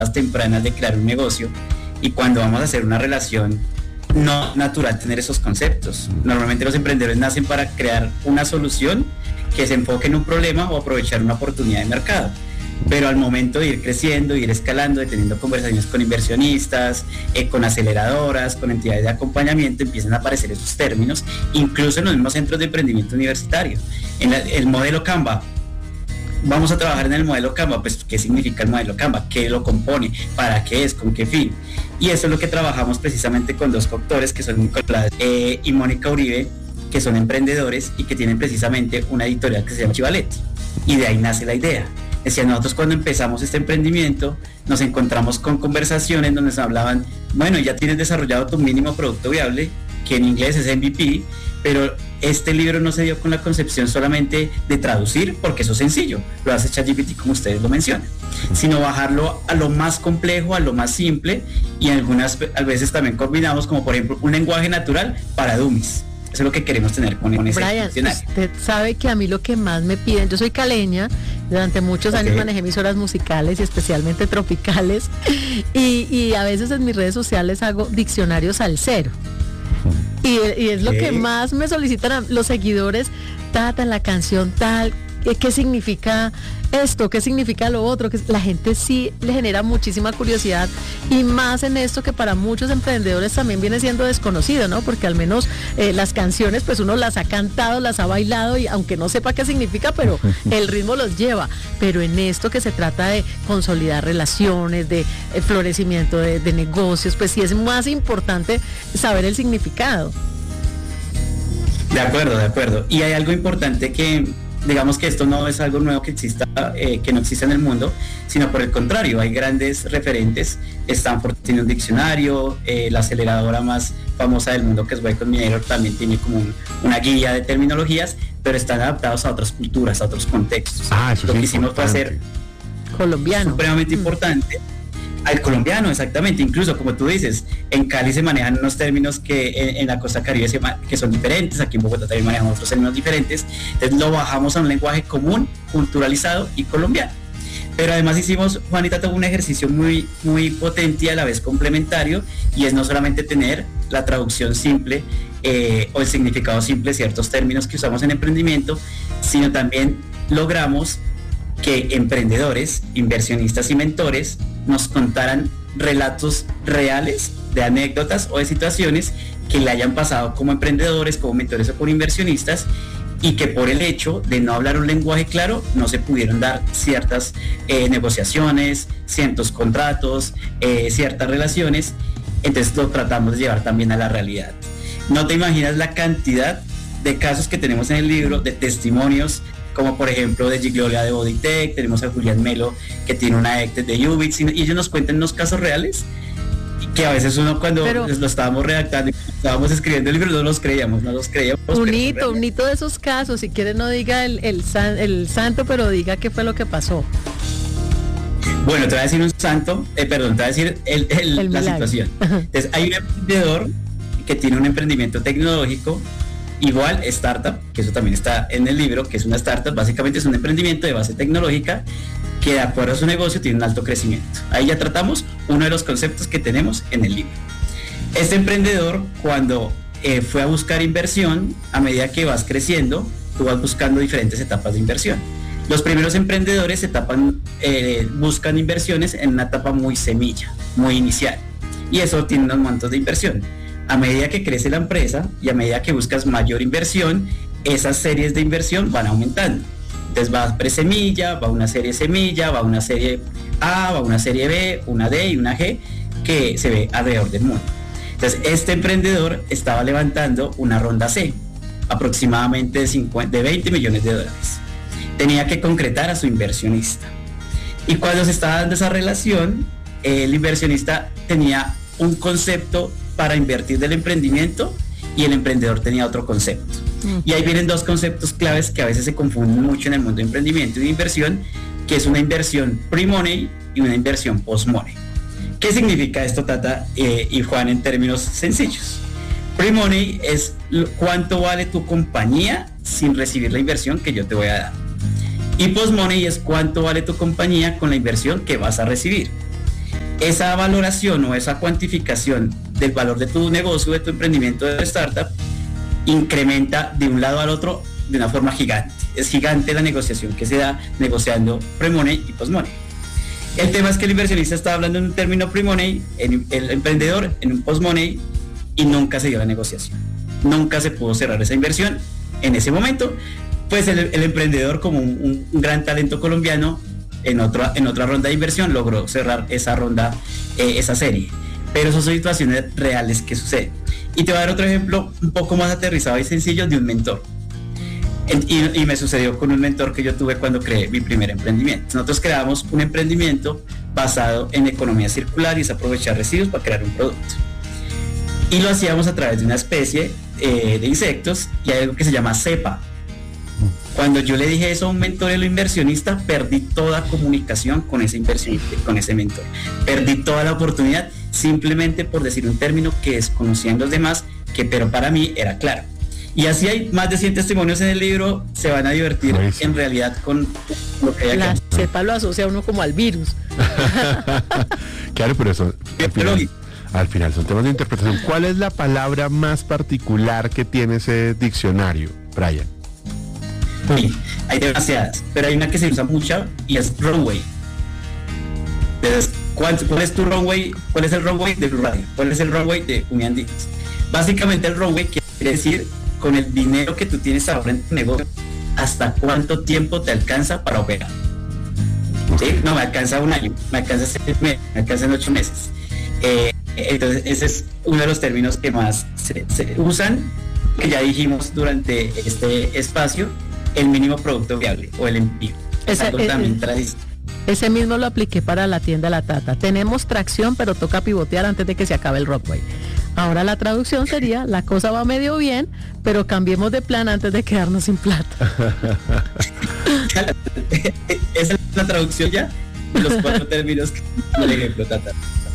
tempranas de crear un negocio, y cuando vamos a hacer una relación no es natural tener esos conceptos. Normalmente los emprendedores nacen para crear una solución que se enfoque en un problema o aprovechar una oportunidad de mercado. Pero al momento de ir creciendo, ir escalando, de teniendo conversaciones con inversionistas, con aceleradoras, con entidades de acompañamiento, empiezan a aparecer esos términos, incluso en los mismos centros de emprendimiento universitario. El modelo Canva. Vamos a trabajar en el modelo Canva, pues ¿qué significa el modelo Canva? ¿Qué lo compone? ¿Para qué es? ¿Con qué fin? Y eso es lo que trabajamos precisamente con dos doctores, que son Nicolás y Mónica Uribe, que son emprendedores y que tienen precisamente una editorial que se llama Chivaletti. Y de ahí nace la idea. Decía, nosotros cuando empezamos este emprendimiento nos encontramos con conversaciones donde nos hablaban, bueno, ya tienes desarrollado tu mínimo producto viable, que en inglés es MVP, pero este libro no se dio con la concepción solamente de traducir, porque eso es sencillo, lo hace ChatGPT como ustedes lo mencionan, sino bajarlo a lo más complejo, a lo más simple, y algunas a veces también combinamos, como por ejemplo un lenguaje natural para dummies. Eso es lo que queremos tener con ese Brian, usted sabe que a mí lo que más me piden, yo soy caleña, durante muchos años manejé emisoras musicales y especialmente tropicales, y a veces en mis redes sociales hago diccionario salsero. Y es lo que más me solicitan a los seguidores, en la canción tal, ¿qué significa esto? ¿Qué significa lo otro? Que la gente sí le genera muchísima curiosidad, y más en esto que para muchos emprendedores también viene siendo desconocido, ¿no? Porque al menos las canciones, pues uno las ha cantado, las ha bailado, y aunque no sepa qué significa, pero el ritmo los lleva. Pero en esto que se trata de consolidar relaciones, de florecimiento de negocios, pues sí es más importante saber el significado. De acuerdo. Y hay algo importante que, digamos que esto no es algo nuevo que exista, que no exista en el mundo, sino por el contrario, hay grandes referentes. Stanford tiene un diccionario, la aceleradora más famosa del mundo, que es Y Combinator, también tiene como una guía de terminologías, pero están adaptados a otras culturas, a otros contextos. Eso lo que hicimos fue hacer colombiano, supremamente importante. Al colombiano, exactamente. Incluso, como tú dices, en Cali se manejan unos términos que en la costa caribe que son diferentes, aquí en Bogotá también manejamos otros términos diferentes, entonces lo bajamos a un lenguaje común, culturalizado y colombiano. Pero además hicimos, Juanita tuvo un ejercicio muy, muy potente y a la vez complementario, y es no solamente tener la traducción simple o el significado simple de ciertos términos que usamos en emprendimiento, sino también logramos que emprendedores, inversionistas y mentores nos contaran relatos reales de anécdotas o de situaciones que le hayan pasado como emprendedores, como mentores o como inversionistas, y que por el hecho de no hablar un lenguaje claro no se pudieron dar ciertas negociaciones, ciertos contratos, ciertas relaciones. Entonces lo tratamos de llevar también a la realidad. No te imaginas la cantidad de casos que tenemos en el libro, de testimonios, como por ejemplo de Gigliola de Bodytech, tenemos a Julián Melo que tiene una ECTEC de Ubix, y ellos nos cuentan unos casos reales que a veces uno cuando lo estábamos redactando, estábamos escribiendo el libro, no los creíamos. Un hito de esos casos. Si quiere no diga el santo, pero diga qué fue lo que pasó. Bueno, te voy a decir un santo, te voy a decir la situación. Entonces, hay un emprendedor que tiene un emprendimiento tecnológico, igual startup, que eso también está en el libro, que es una startup, básicamente es un emprendimiento de base tecnológica que de acuerdo a su negocio tiene un alto crecimiento. Ahí ya tratamos uno de los conceptos que tenemos en el libro. Este emprendedor, cuando fue a buscar inversión, a medida que vas creciendo, tú vas buscando diferentes etapas de inversión. Los primeros emprendedores buscan inversiones en una etapa muy semilla, muy inicial, y eso tiene unos montos de inversión. A medida que crece la empresa y a medida que buscas mayor inversión, esas series de inversión van aumentando. Entonces va presemilla, va una serie semilla, va una serie A, va una serie B, una D y una G, que se ve alrededor del mundo. Entonces este emprendedor estaba levantando una ronda C, aproximadamente de 20 millones de dólares. Tenía que concretar a su inversionista. Y cuando se estaba dando esa relación, el inversionista tenía un concepto para invertir del emprendimiento y el emprendedor tenía otro concepto. Y ahí vienen dos conceptos claves que a veces se confunden mucho en el mundo de emprendimiento y de inversión, que es una inversión pre-money y una inversión post-money. ¿Qué significa esto, Tata y Juan, en términos sencillos? Pre-money es cuánto vale tu compañía sin recibir la inversión que yo te voy a dar. Y post-money es cuánto vale tu compañía con la inversión que vas a recibir. esa valoración o esa cuantificación del valor de tu negocio, de tu emprendimiento, de tu startup, incrementa de un lado al otro de una forma gigante. Es gigante la negociación que se da negociando pre-money y post-money. El tema es que el inversionista está hablando en un término pre-money, el emprendedor en un post-money, y nunca se dio la negociación. Nunca se pudo cerrar esa inversión en ese momento. Pues el emprendedor, como un gran talento colombiano, en otra ronda de inversión logró cerrar esa ronda, esa serie. Pero esas son situaciones reales que suceden. Y te voy a dar otro ejemplo un poco más aterrizado y sencillo de un mentor. Y me sucedió con un mentor que yo tuve cuando creé mi primer emprendimiento. Nosotros creamos un emprendimiento basado en economía circular y es aprovechar residuos para crear un producto. Y lo hacíamos a través de una especie de insectos, y hay algo que se llama cepa. Cuando yo le dije eso a un mentor y a un inversionista, perdí toda comunicación con ese inversionista, con ese mentor. Perdí toda la oportunidad simplemente por decir un término que desconocían los demás, pero para mí era claro. Y así hay más de 100 testimonios en el libro. Se van a divertir en realidad con lo que hay acá. La cepa lo asocia uno como al virus. Claro, pero eso al final son temas de interpretación. ¿Cuál es la palabra más particular que tiene ese diccionario, Brian? Sí, hay demasiadas, pero hay una que se usa mucho y es runway. Entonces, ¿cuál es tu runway? ¿Cuál es el runway de Blue Radio? ¿Cuál es el runway de Uniandinos? Básicamente el runway quiere decir, con el dinero que tú tienes ahora en tu negocio, ¿hasta cuánto tiempo te alcanza para operar? ¿Sí? No, me alcanza un año, me alcanza 6 meses, me alcanzan 8 meses. Entonces ese es uno de los términos que más se usan, que ya dijimos durante este espacio, el mínimo producto viable o el envío. Ese mismo lo apliqué para la tienda La Tata. Tenemos tracción, pero toca pivotear antes de que se acabe el runway. Ahora la traducción sería, la cosa va medio bien, pero cambiemos de plan antes de quedarnos sin plata. Esa es la traducción ya, los 4 términos que por ejemplo, Tata.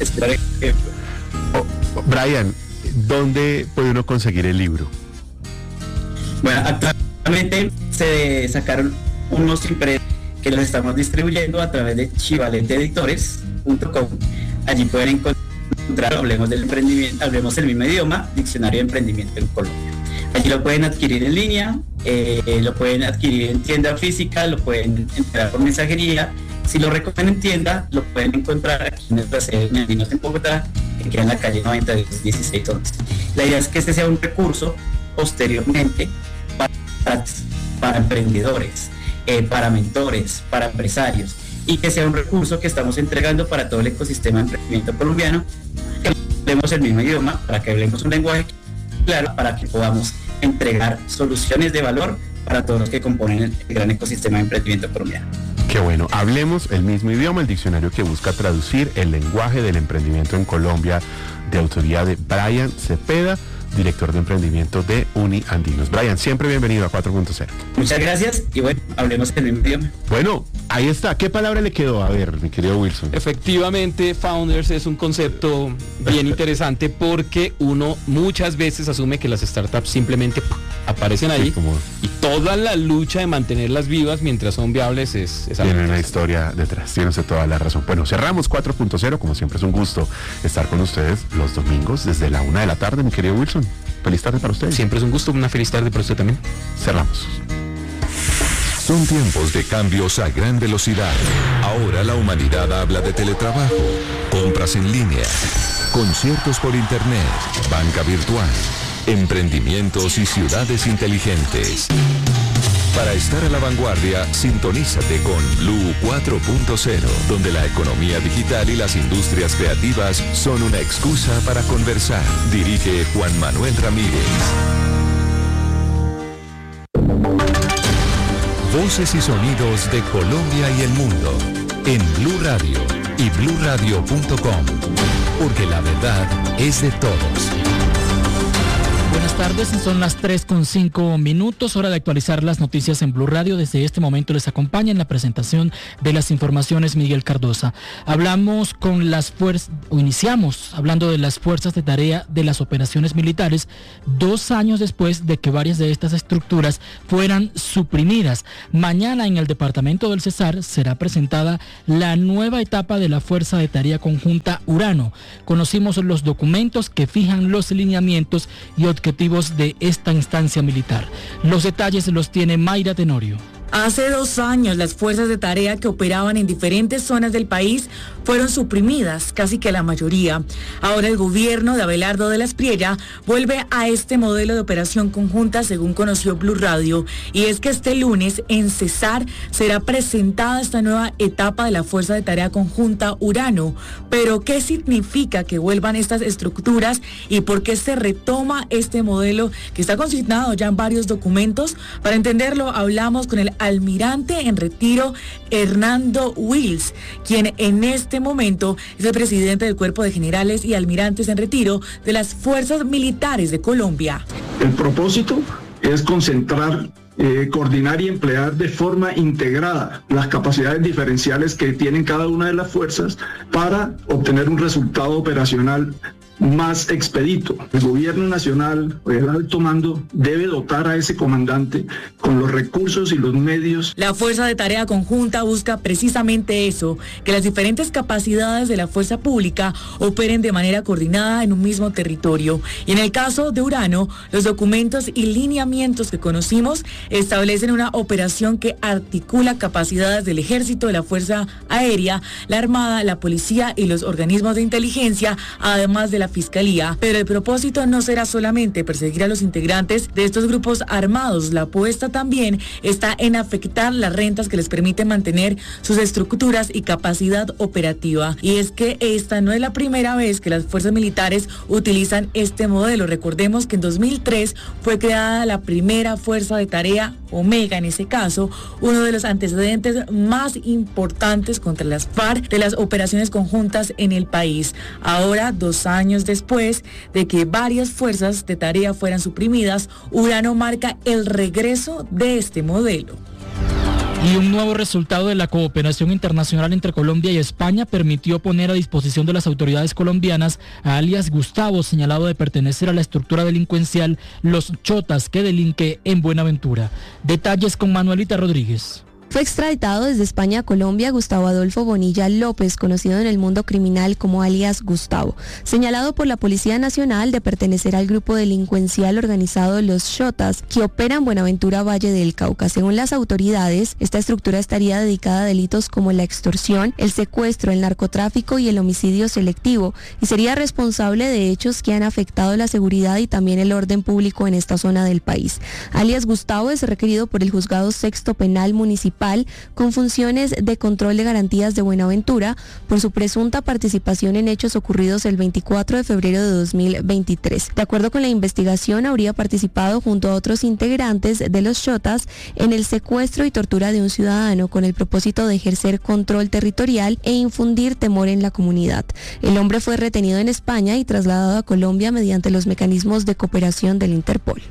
Brian, ¿dónde puede uno conseguir el libro? Bueno, actualmente se sacaron unos impresos que los estamos distribuyendo a través de chivalenteeditores.com. Allí pueden encontrar Hablemos del Emprendimiento, Hablemos el mismo idioma, Diccionario de Emprendimiento en Colombia. Allí lo pueden adquirir en línea, lo pueden adquirir en tienda física, lo pueden entregar por mensajería. Si lo recogen en tienda, lo pueden encontrar aquí en nuestra sede de Uniandinos en Bogotá, que queda en la calle 921611. La idea es que este sea un recurso posteriormente para emprendedores, para mentores, para empresarios, y que sea un recurso que estamos entregando para todo el ecosistema de emprendimiento colombiano, que hablemos el mismo idioma, para que hablemos un lenguaje claro, para que podamos entregar soluciones de valor para todos los que componen el gran ecosistema de emprendimiento colombiano. Qué bueno, hablemos el mismo idioma, el diccionario que busca traducir el lenguaje del emprendimiento en Colombia, de autoría de Brian Cepeda, director de emprendimiento de Uniandinos. Brian, siempre bienvenido a 4.0. Muchas gracias y bueno, hablemos el mismo idioma. Bueno, ahí está. ¿Qué palabra le quedó? A ver, mi querido Wilson. Efectivamente, Founders es un concepto bien interesante porque uno muchas veces asume que las startups simplemente aparecen ahí, sí, y toda la lucha de mantenerlas vivas mientras son viables es tiene una historia detrás, tiene usted toda la razón. Bueno, cerramos 4.0, como siempre es un gusto estar con ustedes los domingos desde la 1 de la tarde, mi querido Wilson. Feliz tarde para ustedes. Siempre es un gusto, una feliz tarde para usted también. Cerramos. Son tiempos de cambios a gran velocidad. Ahora la humanidad habla de teletrabajo, compras en línea, conciertos por internet, banca virtual, emprendimientos y ciudades inteligentes. Para estar a la vanguardia, sintonízate con Blue 4.0, donde la economía digital y las industrias creativas son una excusa para conversar. Dirige Juan Manuel Ramírez. Voces y sonidos de Colombia y el mundo en Blue Radio y bluradio.com, porque la verdad es de todos. Buenas tardes, son las 3:05, hora de actualizar las noticias en Blue Radio. Desde este momento les acompaña en la presentación de las informaciones Miguel Cardosa. Iniciamos hablando de las fuerzas de tarea de las operaciones militares, 2 años después de que varias de estas estructuras fueran suprimidas. Mañana en el departamento del Cesar será presentada la nueva etapa de la Fuerza de Tarea Conjunta Urano. Conocimos los documentos que fijan los lineamientos y objetivos de esta instancia militar. Los detalles los tiene Mayra Tenorio. Hace 2 años, las fuerzas de tarea que operaban en diferentes zonas del país fueron suprimidas, casi que la mayoría. Ahora el gobierno de Abelardo de la Espriella vuelve a este modelo de operación conjunta, según conoció Blue Radio. Y es que este lunes en Cesar será presentada esta nueva etapa de la Fuerza de Tarea Conjunta Urano. Pero, ¿qué significa que vuelvan estas estructuras y por qué se retoma este modelo que está consignado ya en varios documentos? Para entenderlo, hablamos con el almirante en retiro Hernando Wills, quien en este momento es el presidente del Cuerpo de Generales y Almirantes en Retiro de las Fuerzas Militares de Colombia. El propósito es concentrar, coordinar y emplear de forma integrada las capacidades diferenciales que tienen cada una de las fuerzas para obtener un resultado operacional más expedito. El gobierno nacional, el alto mando, debe dotar a ese comandante con los recursos y los medios. La Fuerza de Tarea Conjunta busca precisamente eso, que las diferentes capacidades de la fuerza pública operen de manera coordinada en un mismo territorio. Y en el caso de Urano, los documentos y lineamientos que conocimos establecen una operación que articula capacidades del Ejército, de la Fuerza Aérea, la Armada, la Policía y los organismos de inteligencia, además de la Fiscalía. Pero el propósito no será solamente perseguir a los integrantes de estos grupos armados. La apuesta también está en afectar las rentas que les permiten mantener sus estructuras y capacidad operativa. Y es que esta no es la primera vez que las fuerzas militares utilizan este modelo. Recordemos que en 2003 fue creada la primera Fuerza de Tarea Omega, en ese caso, uno de los antecedentes más importantes contra las FARC de las operaciones conjuntas en el país. Ahora, 2 años después de que varias fuerzas de tarea fueran suprimidas, Urano marca el regreso de este modelo. Y un nuevo resultado de la cooperación internacional entre Colombia y España permitió poner a disposición de las autoridades colombianas a alias Gustavo, señalado de pertenecer a la estructura delincuencial Los Chotas, que delinque en Buenaventura. Detalles con Manuelita Rodríguez. Fue extraditado desde España a Colombia Gustavo Adolfo Bonilla López, conocido en el mundo criminal como alias Gustavo, señalado por la Policía Nacional de pertenecer al grupo delincuencial organizado Los Chotas, que opera en Buenaventura, Valle del Cauca. Según las autoridades, esta estructura estaría dedicada a delitos como la extorsión, el secuestro, el narcotráfico y el homicidio selectivo, y sería responsable de hechos que han afectado la seguridad y también el orden público en esta zona del país. Alias Gustavo es requerido por el Juzgado Sexto Penal Municipal con funciones de control de garantías de Buenaventura por su presunta participación en hechos ocurridos el 24 de febrero de 2023. De acuerdo con la investigación, habría participado junto a otros integrantes de los Chotas en el secuestro y tortura de un ciudadano con el propósito de ejercer control territorial e infundir temor en la comunidad. El hombre fue retenido en España y trasladado a Colombia mediante los mecanismos de cooperación del Interpol.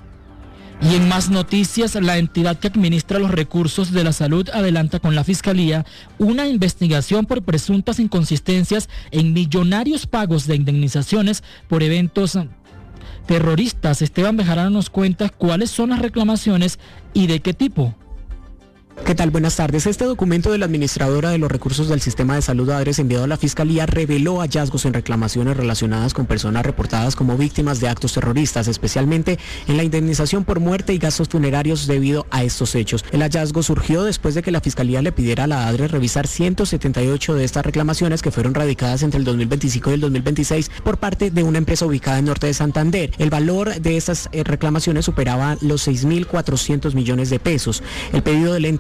Y en más noticias, la entidad que administra los recursos de la salud adelanta con la Fiscalía una investigación por presuntas inconsistencias en millonarios pagos de indemnizaciones por eventos terroristas. Esteban Bejarano nos cuenta cuáles son las reclamaciones y de qué tipo. ¿Qué tal? Buenas tardes. Este documento de la administradora de los recursos del sistema de salud ADRES enviado a la Fiscalía reveló hallazgos en reclamaciones relacionadas con personas reportadas como víctimas de actos terroristas, especialmente en la indemnización por muerte y gastos funerarios debido a estos hechos. El hallazgo surgió después de que la Fiscalía le pidiera a la ADRES revisar 178 de estas reclamaciones que fueron radicadas entre el 2025 y el 2026 por parte de una empresa ubicada en norte de Santander. El valor de estas reclamaciones superaba los 6.400 millones de pesos. El pedido del ente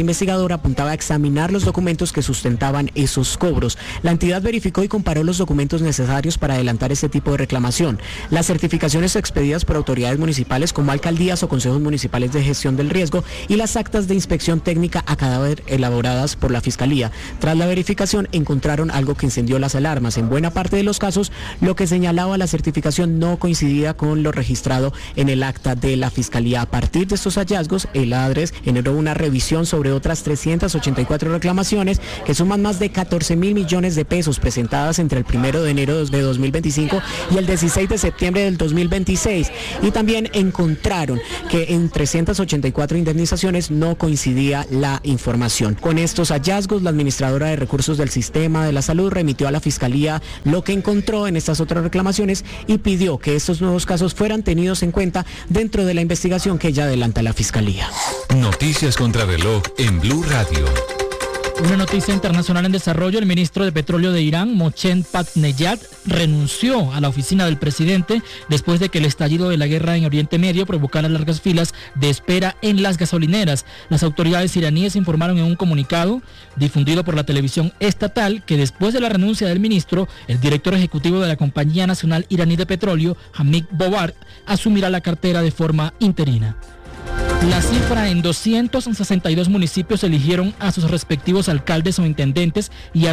investigadora apuntaba a examinar los documentos que sustentaban esos cobros. La entidad verificó y comparó los documentos necesarios para adelantar este tipo de reclamación. Las certificaciones expedidas por autoridades municipales como alcaldías o consejos municipales de gestión del riesgo y las actas de inspección técnica a cadáver elaboradas por la Fiscalía. Tras la verificación encontraron algo que encendió las alarmas. En buena parte de los casos, lo que señalaba la certificación no coincidía con lo registrado en el acta de la Fiscalía. A partir de estos hallazgos, el ADRES generó una revisión sobre otras 384 reclamaciones que suman más de 14.000 millones de pesos presentadas entre el 1 de enero de 2025 y el 16 de septiembre del 2026. Y también encontraron que en 384 indemnizaciones no coincidía la información. Con estos hallazgos, la administradora de recursos del sistema de la salud remitió a la Fiscalía lo que encontró en estas otras reclamaciones y pidió que estos nuevos casos fueran tenidos en cuenta dentro de la investigación que ya adelanta la Fiscalía. Noticias contra reloj en Blue Radio. Una noticia internacional en desarrollo: el ministro de Petróleo de Irán, Mohsen Fatnejad, renunció a la oficina del presidente después de que el estallido de la guerra en Oriente Medio provocara largas filas de espera en las gasolineras. Las autoridades iraníes informaron en un comunicado difundido por la televisión estatal que después de la renuncia del ministro, el director ejecutivo de la Compañía Nacional Iraní de Petróleo, Hamid Bobar, asumirá la cartera de forma interina. La cifra: en 262 municipios eligieron a sus respectivos alcaldes o intendentes y a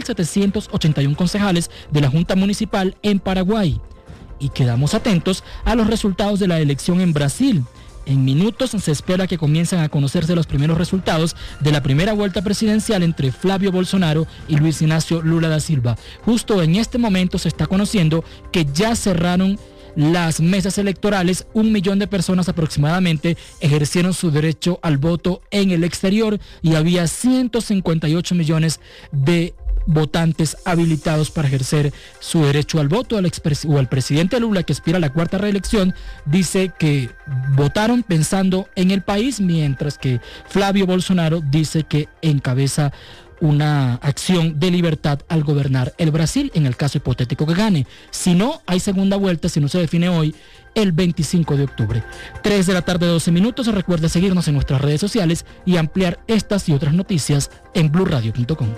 2.781 concejales de la Junta Municipal en Paraguay. Y quedamos atentos a los resultados de la elección en Brasil. En minutos se espera que comiencen a conocerse los primeros resultados de la primera vuelta presidencial entre Flavio Bolsonaro y Luis Ignacio Lula da Silva. Justo en este momento se está conociendo que ya cerraron las mesas electorales. 1 millón de personas aproximadamente ejercieron su derecho al voto en el exterior y había 158 millones de votantes habilitados para ejercer su derecho al voto. Al presidente Lula, que aspira a la 4ª reelección, dice que votaron pensando en el país, mientras que Flavio Bolsonaro dice que encabeza una acción de libertad al gobernar el Brasil en el caso hipotético que gane. Si no, hay segunda vuelta, si no se define hoy, el 25 de octubre. 3 de la tarde, 12 minutos. Recuerde seguirnos en nuestras redes sociales y ampliar estas y otras noticias en bluradio.com.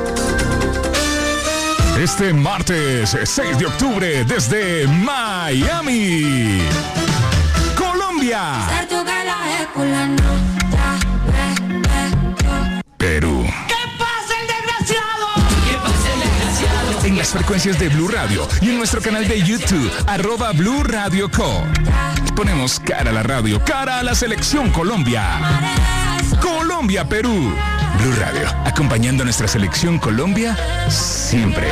Este martes 6 de octubre desde Miami, Colombia, Perú. En las frecuencias de Blue Radio y en nuestro canal de YouTube, @Blue Radio Co. Ponemos cara a la radio, cara a la selección Colombia. Colombia, Perú. Blue Radio, acompañando a nuestra selección Colombia siempre.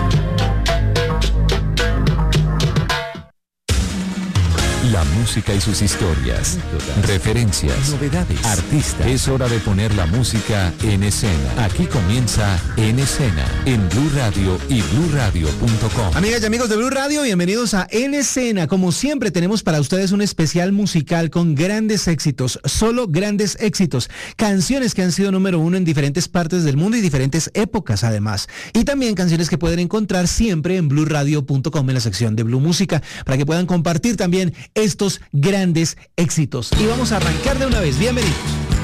La música y sus historias, referencias, novedades, artistas. Es hora de poner la música en escena. Aquí comienza En Escena, en Blue Radio y bluradio.com. Amigas y amigos de Blue Radio, bienvenidos a En Escena. Como siempre, tenemos para ustedes un especial musical con grandes éxitos, solo grandes éxitos. Canciones que han sido número 1 en diferentes partes del mundo y diferentes épocas, además. Y también canciones que pueden encontrar siempre en bluradio.com, en la sección de Blue Música, para que puedan compartir también estos grandes éxitos. Y vamos a arrancar de una vez. Bienvenidos.